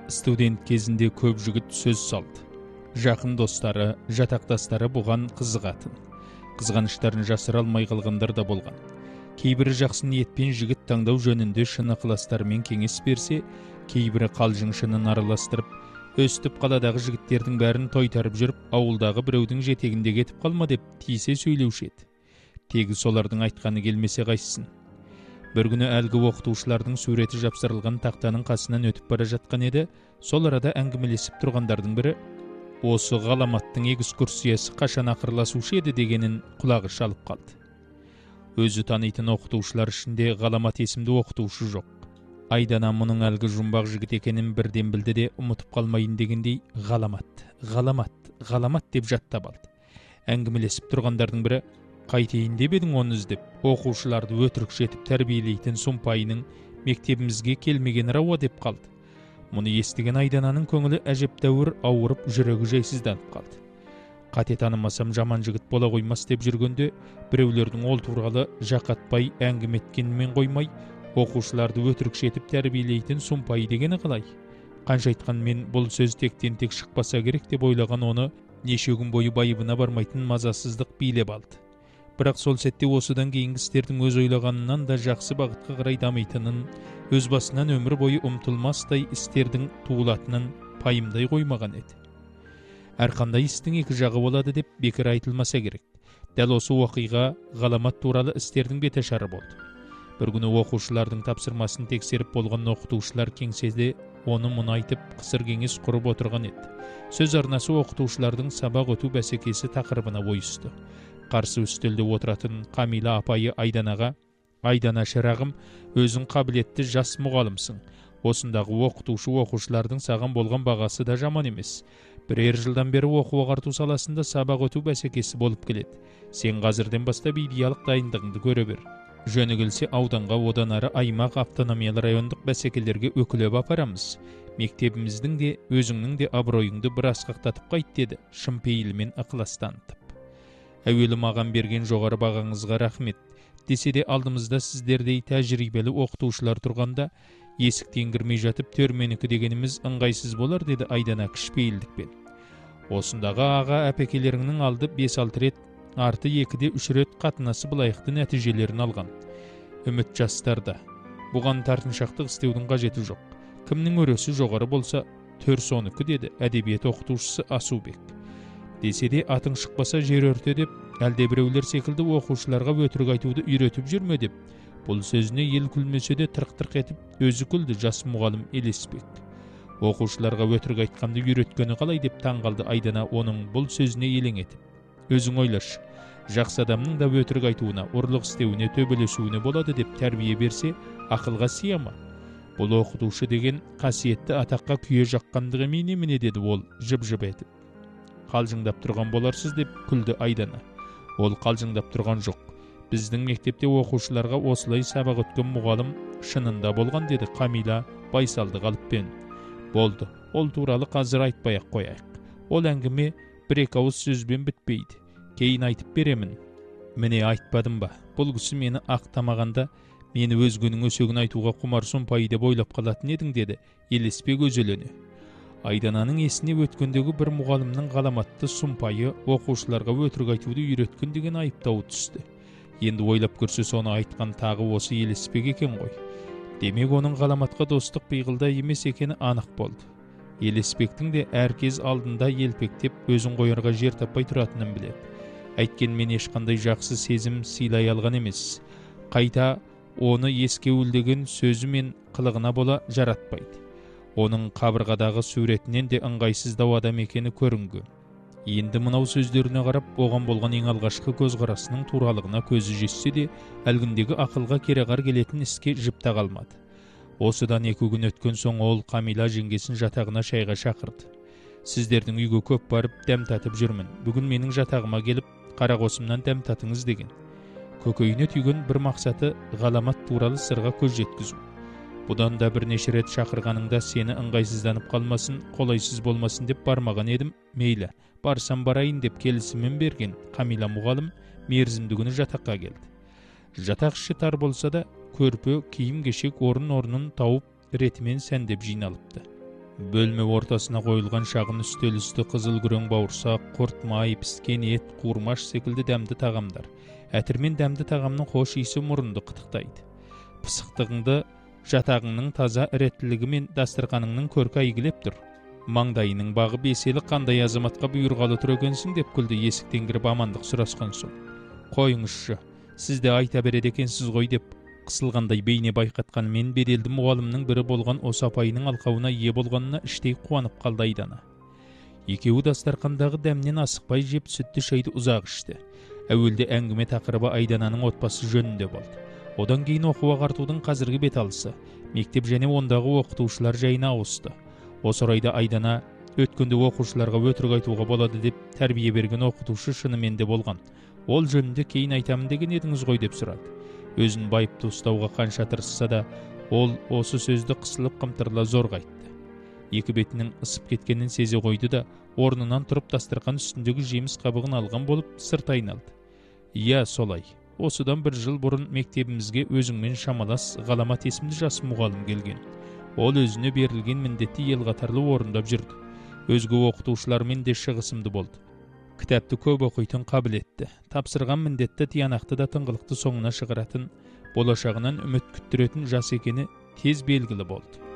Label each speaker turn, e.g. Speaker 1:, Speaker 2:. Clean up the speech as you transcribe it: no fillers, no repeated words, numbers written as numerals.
Speaker 1: Студент кезінде көп жігіт сөз салды. Жақын достары, жатақтастары бұған қызығатын. Қызғаныштарын жасыра алмай қалғандар да болған. Кейбірі жақсы ниетпен жігіт таңдау жөнінде шын ықыластарымен кеңес берсе, кейбірі қалжың шынын араластырып, өстіп қаладағы жігіттердің бәрін тойтарып жүріп, ауылдағы біреудің жетегінде кетіп қалма деп тиісе сөйлеуші еді. Тегі солардың айтқаны келмесе қайсысын. Бір күні әлгі оқытушылардың суреті жапсырылған тақтаның қасынан өтіп бара жатқан еді, сол арада әңгімелесіп тұрғандардың бірі осы ғаламаттың экскурсиясы қашан ақырласушы еді дегенін құлағы шалып қалды. Өзі танитын оқытушылар ішінде ғаламат есімді оқытушы жоқ. Айдана мұның әлгі жұмбақ жігіт екенін бірден білді де ұмытып қалмайын дегендей ғаламат деп жаттап алды. Әңгімелесіп тұрғандардың бірі қайтейін деп едің оны іздеп, оқушыларды өтірік жетіп тәрбиелейтін сұмпайының мектебімізге келмеген рауа деп қалды. Мұны естіген Айдананың көңілі әжептәуір ауырып, жүрегі жайсызданып қалды. Қате танымасам жаман жігіт бола қоймас деп жүргенде, біреулердің ол туралы жақатпай әңгіме еткенмен қоймай, оқушыларды өтірік жетіп тәрбиелейтін сұмпай дегені қалай? Қанша айтқанмен бұл сөз тектен тек шықпаса керек деп ойлаған оны неше күн бойы байыбына бармайтын мазасыздық билеп алды. Бірақ сол сәтте осыдан кейінгі істердің өз ойлағанынан да жақсы бағытқа қарай дамитынын, өз басынан өмір бойы ұмтылмастай істердің туылатынын пайымдай қоймаған еді. Әрқандай істің екі жағы болады деп бекер айтылмаса керек. Дәл осы оқиға ғаламат туралы істердің беташары болды. Бір күні оқушылардың тапсырмасын тексеріп болған оқытушылар кеңседе оны мұны айтып қысыр кеңес құрып отырған еді. Сөз арнасы оқытушылардың сабақ өту бәсекесі тақырыбына ойысты. Қарсы үстелде отыратын Камила апайы Айданаға: "Айдана шырағым, өзің қабілетті жас мұғалімсің. Осындағы оқытушы оқушылардың саған болған бағасы да жаман емес. Бірер жылдан бері оқу-ағарту саласында сабақ өту бәсекесі болып келеді. Сен қазірден бастап идеялық дайындығыңды көре бер. Жөні келсе ауданға, одан ары аймақ, автономиялы райондық бәсекелерге өкілеп апарамыз. Мектебіміздің де, өзіңнің де абыройыңды бір асқақтатып қайт" деді, шын пейілмен ықылас танытып. "Әуелі маған берген жоғары бағаңызға рахмет. Десе де алдымызда сіздердей тәжірибелі оқытушылар тұрғанда, есіктен кірмей жатып төрменікі дегеніміз ыңғайсыз болар" деді Айдана кішіпейілдікпен. "Осындағы аға әпекелеріңнің алды 5-6 рет, арты 2-3 рет қатынасы былайықты нәтижелерін алған. Үміт жастарда. Бұған тартыншақтық істеудің қажеті жоқ. Кімнің өресі жоғары болса, төр соныкі" деді әдебиет оқытушысы Асубек. "Десе де атың шықпаса жер өрте" деп, әлде біреулер секілді оқушыларға өтірік айтуды үйретіп жүрме деп, бұл сөзіне ел күлмесе де тырқ-тырқ етіп өзі күлді жас мұғалім Елеспек. "Оқушыларға өтірік айтқанды үйреткені қалай" деп таңғалды Айдана оның бұл сөзіне елең етіп. "Өзің ойлашы, жақсы адамның да өтірік айтуына, ұрлық істеуіне, төбелесуіне болады деп тәрбие берсе, ақылға сыя ма? Бұл оқытушы деген қасиетті атаққа күйе жаққандығы немене" деді ол жып-жып етіп. "Қалжыңдап тұрған боларсыз" деп күлді Айдана. "Ол қалжыңдап тұрған жоқ. Біздің мектепте оқушыларға осылай сабақ өткен мұғалім шынында болған" деді Камила байсалды қалыппен. "Болды, ол туралы қазір айтпай-ақ қояйық. Ол әңгіме бір-екі ауыз сөзбен бітпейді. Кейін айтып беремін." "Міне айтпадым ба? Бұл кісі мені ақтамағанда, мені өзгенің өсегін айтуға құмар сұмпайы деп ойлап қалатын едің" деді Елеспек өзелене. Айдананың есіне өткендегі бір мұғалімнің ғаламатты сұмпайы оқушыларға өтірік айтуды үйреткен деген айыптауы түсті. Енді ойлап көрсе соны айтқан тағы осы Елеспек екен ғой. Демек оның ғаламатқа достық пиғылда емес екені анық болды. Елеспектің де әркез алдында елпектеп өзін қоярға жер таппай тұратынын біледі. Әйткенмен ешқандай жақсы сезім сыйлай алған емес. Қайта оны ескеуілдеген сөзі мен қылығына бола жаратпайды. Оның қабырғадағы суретінен де ыңғайсыздау адам екені көрінген. Енді мынау сөздеріне қарап, оған болған ең алғашқы көзқарасының туралығына көзі жетсе де, әлгіндегі ақылға кереғар келетін іске жіпта қалмады. Осыдан 2 күн өткен соң ол Камила жеңгесін жатағына шайға шақырды. "Сіздердің үйге көп барып дәм татып жүрмін. Бүгін менің жатағыма келіп, қарақосымнан дәм татыңыз" деген. Көкейіне түйген бір мақсаты ғаламат туралы сырға көз жеткізу. "Бұдан да бірнеше рет шақырғаныңда сені ыңғайсызданып қалмасын, қолайсыз болмасын деп бармаған едім. Мейлі, барсам барайын" деп келісімін берген Камила мұғалім мерзімді күні жатаққа келді. Жатақ іші тар болса да, көрпе, киім-кешек орын-орнын тауып ретімен сәндеп жиналыпты. Бөлме ортасына қойылған шағын үстел үсті қызыл күрең бауырсақ, құрт май, піскен ет, қуырмаш секілді дәмді тағамдар. Әтірмен дәмді тағамның хош иісі мұрынды қытықтайды. Пысықтығыңды жатағыңның таза іреттілігі мен дастарқаныңның көркі әйгілеп тұр. Маңдайының бағы беселі қандай азаматқа бұйырғалы тұр екенсің деп күлді есіктен кіріп амандық сұрасқан соң. Қойыңызшы, сіз де айта береді екенсіз ғой деп қысылғандай бейне байқатқанымен беделді мұғалімнің бірі болған осы апайының алқауына ие болғанына іштей қуанып қалды Айдана. Екеуі дастарқандағы дәмнен асықпай жеп сүтті шайды ұзақ ішті. Әуелде әңгіме тақырыбы Айдананың отбасы жөнінде болды. Одан кейін оқу ағартудың қазіргі беталысы, мектеп және ондағы оқытушылар жайына ауысты. Осы орайда Айдана өткенде оқушыларға өтірік айтуға болады деп тәрбие берген оқытушы шынымен де болған. Ол жөнінде кейін айтамын деген едіңіз ғой деп сұрады. Өзін байыпты ұстауға қанша тырысса да, ол осы сөзді қысылып қымтырыла зорға айтты. Екі бетінің ысып кеткенін сезе қойды да, орнынан тұрып дастарқан үстіндегі жеміс қабығын алған болып сырт айналды. Иә, солай. Осыдан бір жыл бұрын мектебімізге өзіңмен шамалас Ғаламат есімді жас мұғалім келген. Ол өзіне берілген міндетті ел қатарлы орындап жүрді. Өзге оқытушылармен де шығысымды болды. Кітапты көп оқитын қабілетті, тапсырған міндетті тиянақты да тыңғылықты соңына шығаратын, болашағынан үміт күттіретін жас екені тез белгілі болды.